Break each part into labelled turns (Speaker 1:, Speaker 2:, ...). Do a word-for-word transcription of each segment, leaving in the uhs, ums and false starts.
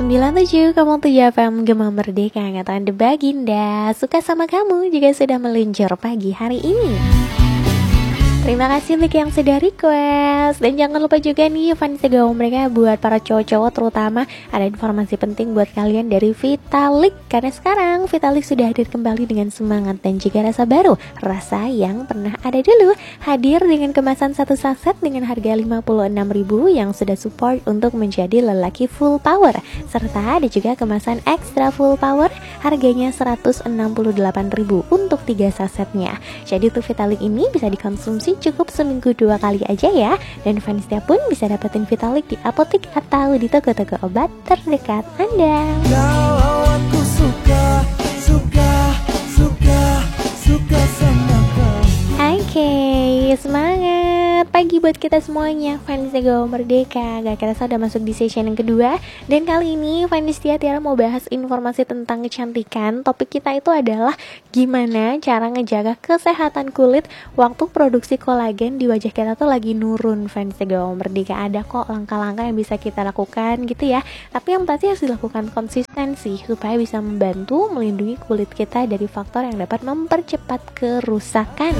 Speaker 1: sembilan puluh tujuh koma tujuh F M Gema Merdeka, ngatakan The Baginda. Suka sama kamu juga sudah meluncur pagi hari ini. Terima kasih untuk yang sudah request. Dan jangan lupa juga nih fans Gema Merdeka, buat para cowok-cowok terutama, ada informasi penting buat kalian dari Vitalik. Karena sekarang Vitalik sudah hadir kembali dengan semangat dan juga rasa baru, rasa yang pernah ada dulu. Hadir dengan kemasan satu saset dengan harga lima puluh enam ribu yang sudah support untuk menjadi lelaki full power. Serta ada juga kemasan extra full power, harganya seratus enam puluh delapan ribu untuk tiga sasetnya. Jadi untuk Vitalik ini bisa dikonsumsi cukup seminggu dua kali aja ya. Dan fansnya pun bisa dapetin Vitalik di apotek atau di toko-toko obat terdekat Anda.
Speaker 2: Aku suka, suka, suka, suka sama kamu.
Speaker 1: Oke, semangat pagi buat kita semuanya fans Gema Merdeka. Gak kerasa udah masuk di session yang kedua. Dan kali ini fans Tiara mau bahas informasi tentang kecantikan. Topik kita itu adalah gimana cara ngejaga kesehatan kulit waktu produksi kolagen di wajah kita tuh lagi nurun. Fans Gema Merdeka, ada kok langkah-langkah yang bisa kita lakukan gitu ya. Tapi yang pasti harus dilakukan konsistensi supaya bisa membantu melindungi kulit kita dari faktor yang dapat mempercepat kerusakan.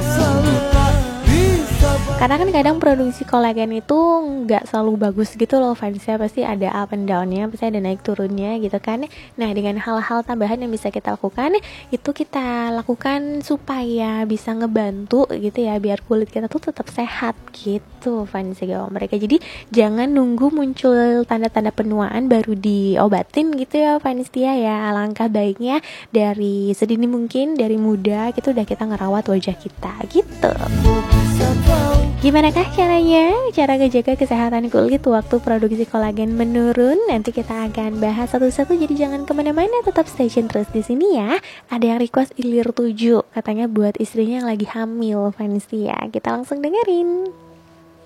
Speaker 1: Karena kan kadang produksi kolagen itu nggak selalu bagus gitu loh fansnya, pasti ada up and down-nya, pasti ada naik turunnya gitu kan. Nah dengan hal-hal tambahan yang bisa kita lakukan, itu kita lakukan supaya bisa ngebantu gitu ya, biar kulit kita tuh tetap sehat gitu fans Gema Merdeka. Jadi jangan nunggu muncul tanda-tanda penuaan baru diobatin gitu ya fans Tia ya. Alangkah baiknya dari sedini mungkin, dari muda gitu udah kita ngerawat wajah kita gitu. Gimana kah caranya? Cara ngejaga kesehatan kulit waktu produksi kolagen menurun? Nanti kita akan bahas satu-satu, jadi jangan kemana-mana, tetap stay tune terus di sini ya. Ada yang request ilir tujuh, katanya buat istrinya yang lagi hamil, fans ya. Kita langsung dengerin.